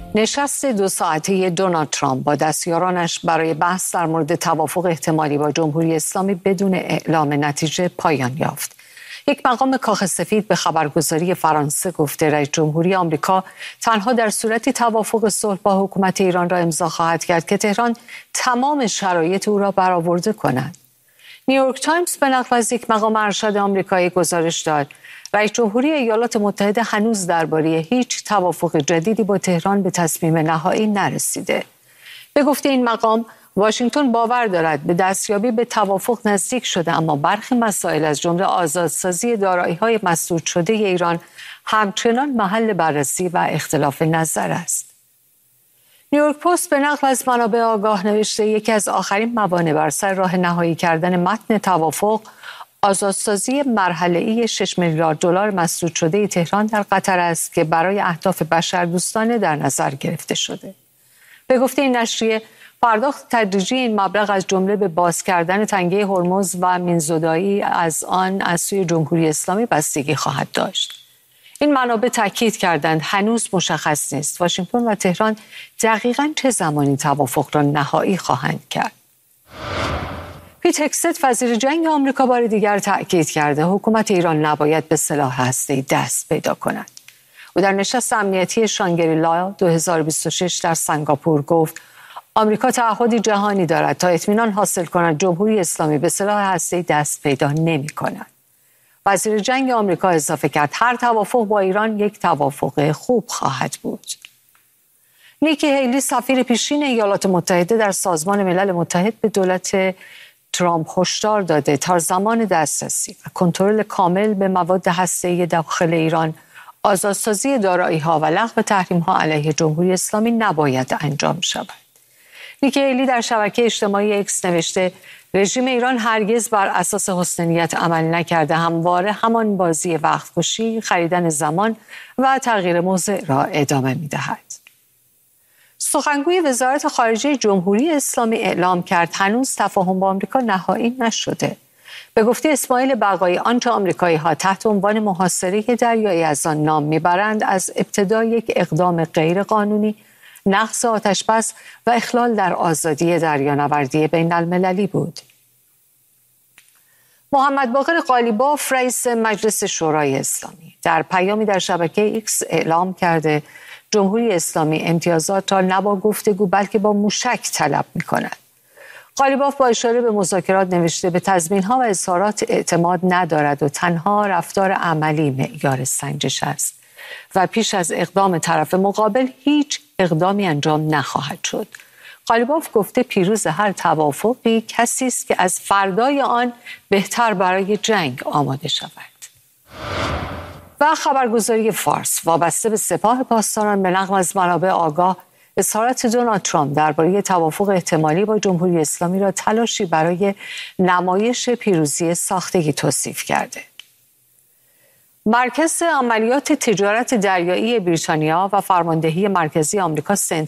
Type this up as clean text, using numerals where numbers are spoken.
نشست 2 ساعته دونالد ترامپ با دستیارانش برای بحث در مورد توافق احتمالی با جمهوری اسلامی بدون اعلام نتیجه پایان یافت. یک مقام کاخ سفید به خبرگزاری فرانسه گفته رئیس جمهوری آمریکا تنها در صورت توافق صلح با حکومت ایران را امضا خواهد کرد که تهران تمام شرایط او را برآورده کند. نیویورک تایمز به نقل از یک مقام ارشد آمریکایی گزارش داد رئیس جمهوری ایالات متحده هنوز درباره هیچ توافق جدیدی با تهران به تصمیم نهایی نرسیده. به گفته این مقام، واشنگتن باور دارد به دستیابی به توافق نزدیک شده، اما برخی مسائل از جمله آزادسازی دارایی‌های مسدود شده ایران همچنان محل بررسی و اختلاف نظر است. نیویورک پست به نقل از منابع آگاه نوشته یکی از آخرین موانع بر سر راه نهایی کردن متن توافق آزادسازی مرحله‌ای 6 میلیارد دلار مسدود شده تهران در قطر است که برای اهداف بشردوستانه در نظر گرفته شده. به گفته این نشریه، پرداخت تدریجی این مبلغ از جمله به باز کردن تنگه هرمز و مینزدایی از آن از سوی جمهوری اسلامی بستگی خواهد داشت. این منابع تاکید کردند هنوز مشخص نیست واشنگتن و تهران دقیقاً چه زمانی توافق را نهایی خواهند کرد. پیت هگست وزیر جنگ آمریکا بار دیگر تأکید کرده حکومت ایران نباید به سلاح هسته‌ای دست پیدا کند. او در نشست امنیتی شانگری-لا 2026 در سنگاپور گفت آمریکا تعهدی جهانی دارد تا اطمینان حاصل کند جمهوری اسلامی به سلاح هسته‌ای دست پیدا نمی‌کند. وزیر جنگ آمریکا اضافه کرد هر توافق با ایران یک توافق خوب خواهد بود. نیکی هیلی سفیر پیشین ایالات متحده در سازمان ملل متحد به دولت ترامپ هشدار داده تا زمان دسترسی و کنترل کامل به مواد هسته‌ای داخل ایران، آزادسازی دارایی‌ها و لغو تحریم‌ها علیه جمهوری اسلامی نباید انجام شود. نیکی هیلی در شبکه اجتماعی اکس نوشته رژیم ایران هرگز بر اساس حسن نیت عمل نکرده، همواره همان بازی وقت‌کشی، خریدن زمان و تغییر موضع را ادامه می‌دهد. سخنگوی وزارت خارجه جمهوری اسلامی اعلام کرد هنوز تفاهم با آمریکا نهایی نشده. به گفته اسماعیل بقایی آنچه آمریکایی‌ها تحت عنوان محاصره دریایی از آن نام می‌برند از ابتدا یک اقدام غیرقانونی، نقض آتش‌بس و اخلال در آزادی دریانوردی بین‌المللی بود. محمد باقر قالیباف رئیس مجلس شورای اسلامی در پیامی در شبکه ایکس اعلام کرده جمهوری اسلامی امتیازات را نه با گفتگو بلکه با موشک طلب می‌کند. قالیباف با اشاره به مذاکرات نوشته به تضمین‌ها و اظهارات اعتماد ندارد و تنها رفتار عملی معیار سنجش است و پیش از اقدام طرف مقابل هیچ اقدامی انجام نخواهد شد. قالیباف گفته پیروز هر توافقی کسی است که از فردای آن بهتر برای جنگ آماده شود. و خبرگزاری فارس وابسته به سپاه پاسداران به نقل از منابع آگاه اظهارات دونالد ترامپ درباره توافق احتمالی با جمهوری اسلامی را تلاشی برای نمایش پیروزی ساختگی توصیف کرده. مرکز عملیات تجارت دریایی بریتانیا و فرماندهی مرکزی آمریکا